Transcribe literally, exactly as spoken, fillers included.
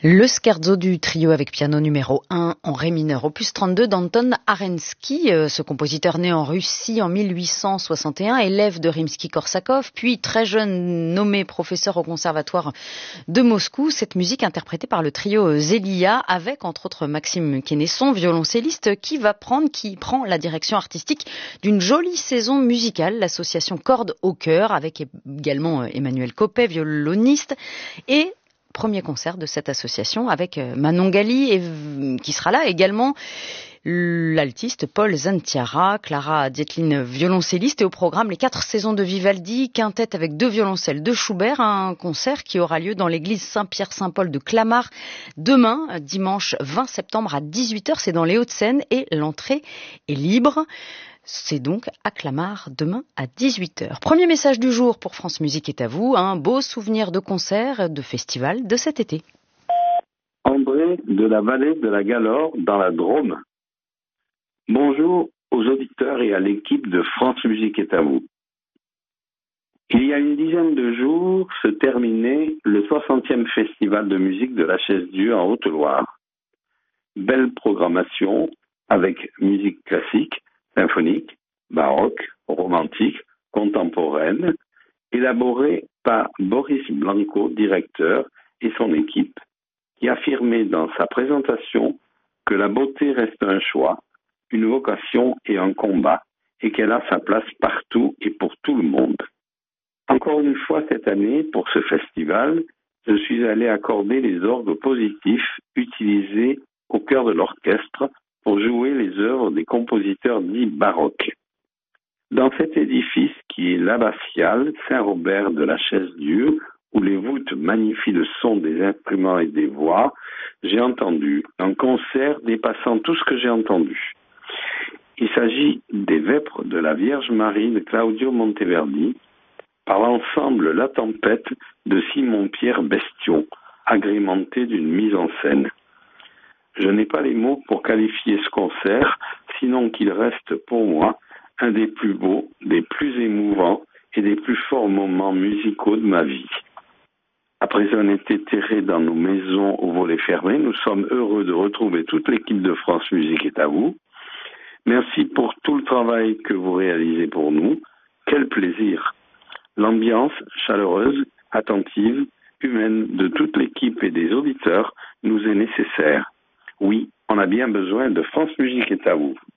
Le scherzo du trio avec piano numéro un en ré mineur, opus trente-deux d'Anton Arensky, euh, ce compositeur né en Russie en mille huit cent soixante et un, élève de Rimsky-Korsakov, puis très jeune nommé professeur au conservatoire de Moscou. Cette musique interprétée par le trio Zelia avec entre autres Maxime Quenesson, violoncelliste, qui va prendre, qui prend la direction artistique d'une jolie saison musicale, l'association Cordes au cœur, avec également Emmanuel Copet, violoniste, et premier concert de cette association avec Manon Gali, et, qui sera là également, l'altiste Paul Zantiara, Clara Dietlin, violoncelliste, et au programme les quatre saisons de Vivaldi, quintette avec deux violoncelles de Schubert, un concert qui aura lieu dans l'église Saint-Pierre-Saint-Paul de Clamart demain, dimanche vingt septembre à dix-huit heures, c'est dans les Hauts-de-Seine et l'entrée est libre. C'est donc à Clamart demain à dix-huit heures. Premier message du jour pour France Musique est à vous, un beau souvenir de concert, de festival de cet été. André de la vallée de la Galore dans la Drôme. Bonjour aux auditeurs et à l'équipe de France Musique est à vous. Il y a une dizaine de jours se terminait le soixantième festival de musique de la Chaise-Dieu en Haute-Loire. Belle programmation avec musique classique, symphonique, baroque, romantique, contemporaine, élaborée par Boris Blanco, directeur, et son équipe, qui affirmait dans sa présentation que la beauté reste un choix, une vocation et un combat, et qu'elle a sa place partout et pour tout le monde. Encore une fois cette année, pour ce festival, je suis allé accorder les orgues positifs utilisés au cœur de l'orchestre pour jouer les œuvres des compositeurs dits baroques. Dans cet édifice qui est l'abbatiale Saint-Robert de la Chaise-Dieu, où les voûtes magnifient le son des instruments et des voix, j'ai entendu un concert dépassant tout ce que j'ai entendu. Il s'agit des Vêpres de la Vierge Marie de Claudio Monteverdi, par l'ensemble La Tempête de Simon-Pierre Bestion, agrémenté d'une mise en scène. Je n'ai pas les mots pour qualifier ce concert, sinon qu'il reste pour moi un des plus beaux, des plus émouvants et des plus forts moments musicaux de ma vie. Après un été terré dans nos maisons aux volets fermés, nous sommes heureux de retrouver toute l'équipe de France Musique est à vous. Merci pour tout le travail que vous réalisez pour nous. Quel plaisir! L'ambiance chaleureuse, attentive, humaine de toute l'équipe et des auditeurs nous est nécessaire. Oui, on a bien besoin de France Musique est à vous.